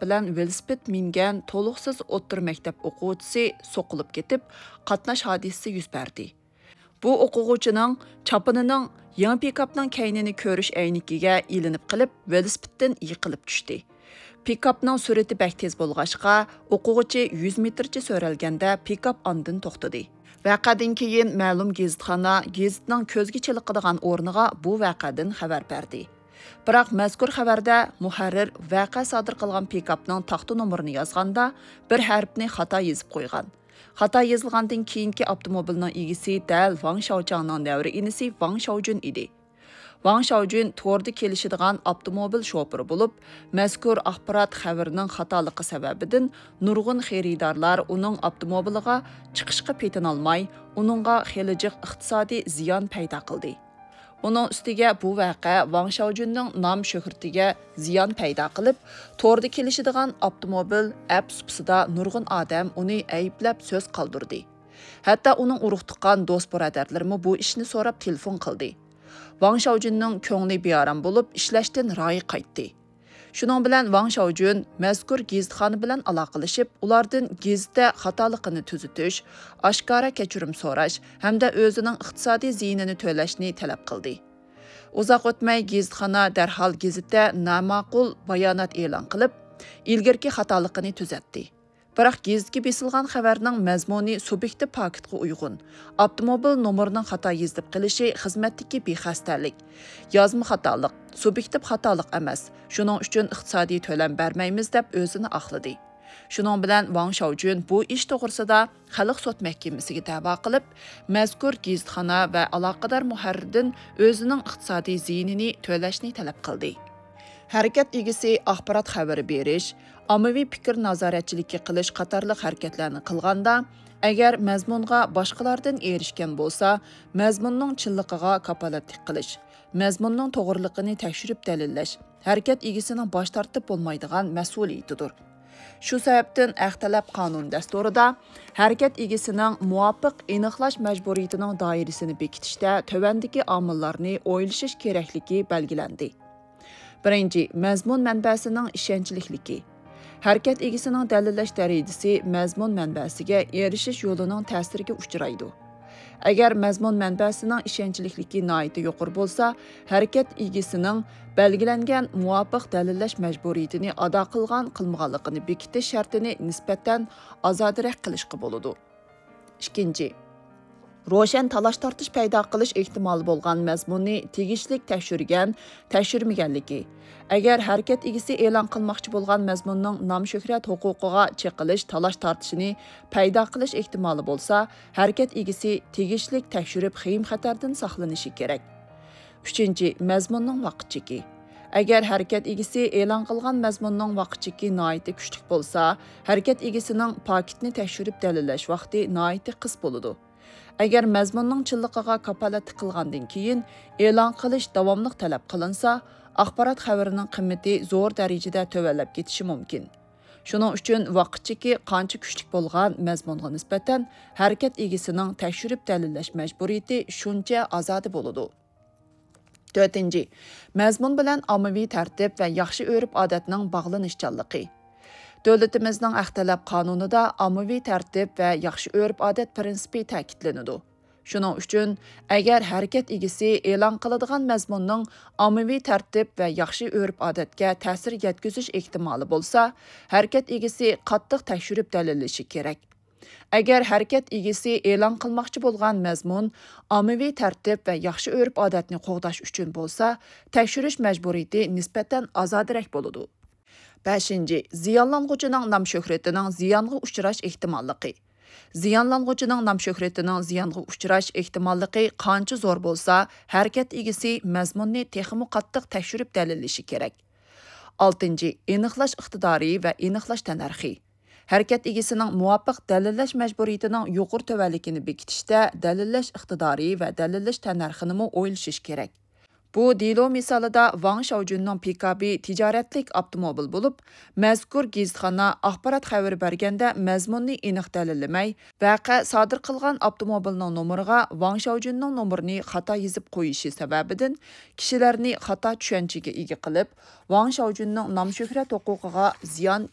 bilan velosiped mingan to'liqsiz o'ttir maktab o'quvchisi so'qilib ketib, qatnash hodisasi yuz berdi. Bu o'quvchining chopinining yangi pikapning kaynini ko'rish aynikiga ilinib qilib, velosipeddan yiqilib tushdi. Pikapning surati bak tez bo'lg'achqa, o'quvchi 100 metrcha so'ralganda pikap ondan to'xtadi. Vaqadan keyin ma'lum gazetning ko'zga chiliqadigan o'rniga bu vaqadan xabar berdi. Biroq mazkur xabarda muharrir vaqa sodir qilgan pikapning taxta nomerini yozganda bir harfni xato yozib qo'ygan. Xato yozilgandan keyingi avtomobilning egisi dal Wang Shaochangning davri inisi Wang Shaojun edi. Wang Shaojun to'g'ri kelishadigan avtomobil shofiri bo'lib, mazkur axborot xabarining xatoligi sababidan nurg'un xaridorlar uning avtomobiliga chiqishga petinolmay, uningga xelijiq iqtisodiy ziyon paydo qildi. Uning ustiga bu vaqa Wang Shaojunning nom shuhratiga ziyon paydo qilib, to'g'ri kelishadigan avtomobil apsupsida nurg'un odam uni ayblab so'z qoldirdi. Hatto uning urug' tuqqan do'st birodarlarimi bu ishni so'rab telefon qildi. Wang Shaojunning ko'ngli bearam bo'lib, ishlashdan royi qaytdi. Shuning bilan Wang Shaojun mazkur gazetxona bilan aloqalashib, ulardan gazetda xatoligini tuzitish, oshkora kechirim so'rash hamda o'zining iqtisodiy ziyinini to'lashni talab qildi. Uzoq o'tmay gazetxona darhol gazetda namaqul bayonot e'lon qilib, ilgirki xatoligini tuzatdi. Biroq gazetga besilgan xabarning mazmuni subyektiv paketga uyg'un. Avtomobil nomerining xato yozib qilishi xizmatdagi bexastalik. Yozma xatolik, subyektiv xatolik emas. Shuning uchun iqtisodiy to'lam bermaymiz deb o'zini oqladi. Shuning bilan Wang Shaojun bu ish to'g'risida xalq sud mahkamasiga da'vo qilib, mazkur gazetxona va aloqador muharrirdan o'zining iqtisodiy ziyinini to'lashni talab qildi. Harakat egisi axborot xabari berish, ommaviy fikr nazoratchiligi qilish qatorliq harakatlarni qilganda, agar mazmunga boshqalardan erishgan bo'lsa, mazmunning chinligiga kapolatlik qilish, mazmunning to'g'riligini tekshirib dalillash, harakat egisining bosh tortib bo'lmaydigan mas'uliyatidir. Shu sababdan Ahtalab qonun dasturida harakat egisining muvofiq aniqlash majburiyatining doirasini bekitishda tövandagi omillarni o'ylashish kerakligi belgilandi. Birinchi, mazmun manbasining ishonchlikligi. Harakat egisining dalillash darajasi mazmun manbasiga erishish yo'lining ta'siriga uchraydi. Agar mazmun manbasining ishonchlikligi nihoyatda yuqori bo'lsa, harakat egisining belgilangan muvofiq dalillash majburiyatini ado qilmaganligini bekitish shartini nisbatan ozodroq qilishga bo'ladi. Ikkinchi, ro'shan talash tortish paydo qilish ehtimoli bo'lgan mazmunni tegishlik tekshirmaganligi. Agar harakat egisi e'lon qilmoqchi bo'lgan mazmunning nom shuhrat huquqiga cheqilish talash tortishini paydo qilish ehtimoli bo'lsa, harakat egisi tegishlik tekshirib xim xatardan saqlanishi kerak. Uchinchi, mazmunning vaqtchiki. Agar harakat egisi e'lon qilgan mazmunning vaqtchiki nihoyatda kuchli bo'lsa, harakat egisining paketni tekshirib dalillash vaqti nihoyatda qis bo'ladi. Agar mazmunning chinligiga kapolat qilgandan keyin e'lon qilish davomli talab qilinsa, axborot xabarining qiymati zo'r darajada to'valab ketishi mumkin. Shuning uchun vaqtchiki qancha kuchli bo'lgan mazmunga nisbatan harakat egisining tekshirib dalillash majburiyati shuncha azodi bo'ladi. To'rtinchi, mazmun bilan ommaviy tartib va yaxshi urf-odatning bog'lanishchanligi. Davlatimizning Ahtalab qonunida ommaviy tartib va yaxshi urf-odat prinsipi ta'kidlanadi. Shuning uchun, agar harakat egisi e'lon qiladigan mazmunning ommaviy tartib va yaxshi urf-odatga ta'sir yetkazish ehtimoli bo'lsa, harakat egisi qattiq tekshirib dalillashi kerak. Agar harakat egisi e'lon qilmoqchi bo'lgan mazmun ommaviy tartib va yaxshi urf-odatni qo'g'dash uchun bo'lsa, tekshirish majburiyati nisbatan ozodroq bo'ladi. 5. Ziyonlanuvchining nom shuhratining ziyonga uchrash ehtimolligi. Ziyonlanuvchining nom shuhratining ziyonga uchrash ehtimolligi qancha zo'r bo'lsa, harakat egisi mazmunni texmi qattiq tekshirib dalillashi kerak. 6. Aniqlash iqtidori va aniqlash tanarxi. Harakat egisining muvofiq dalillash majburiyatining yuqori tuvanligini bekitishda dalillash iqtidori va dalillash tanarxini o'ylashish kerak. Bu delo misolida Wang Shaojunning pikabi tijoratlik avtomobil bo'lib, mazkur gazetxona axborot xabar berganda mazmunni aniq dalillamay, vaqa sodir qilgan avtomobilning nomeriga Wang Shaojunning nomerini xato yozib qo'yishi sababidan kishilarni xato tushunchaga ega qilib, Wang Shaojunning nom shuhrat huquqiga ziyon